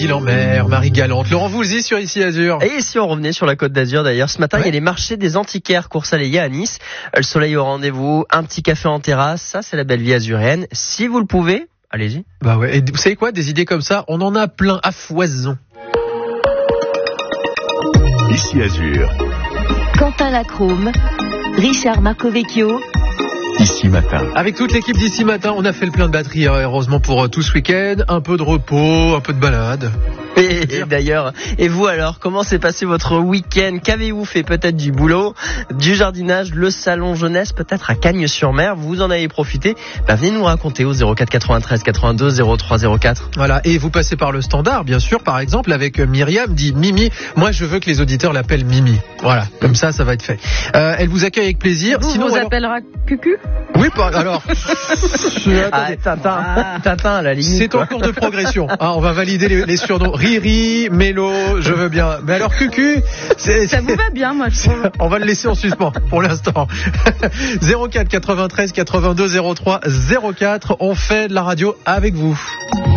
Ville-en-Mer, Marie-Galante, Laurent Voulzy sur Ici Azur. Et si on revenait sur la Côte d'Azur d'ailleurs, ce matin il y a les marchés des antiquaires course à à Nice. Le soleil au rendez-vous, un petit café en terrasse, ça c'est la belle vie azuréenne. Si vous le pouvez, allez-y. Bah ouais, et vous savez quoi, des idées comme ça, on en a plein à foison. Ici Azur. Quentin Lacrome, Richard Marcovecchio. Ici Matin. Avec toute l'équipe d'Ici Matin, on a fait le plein de batterie, heureusement pour tout ce week-end. Un peu de repos, un peu de balade. Et d'ailleurs, et vous alors, comment s'est passé votre week-end? Qu'avez-vous fait? Peut-être du boulot, du jardinage, le salon jeunesse, peut-être à Cagnes-sur-Mer. Vous en avez profité? Venez nous raconter au 04 93 82 03 04. Voilà, et vous passez par le standard, bien sûr, par exemple, avec Myriam, dit Mimi. Moi, je veux que les auditeurs l'appellent Mimi. Voilà, comme ça va être fait. Elle vous accueille avec plaisir. Sinon, on appellera Cucu? Oui, alors. Tintin, à la limite. C'est en cours de progression. On va valider les surnoms. Riri, Mélo, je veux bien. Mais alors, Cucu, ça vous va bien, moi, je trouve. On va le laisser en suspens pour l'instant. 04 93 82 03 04. On fait de la radio avec vous.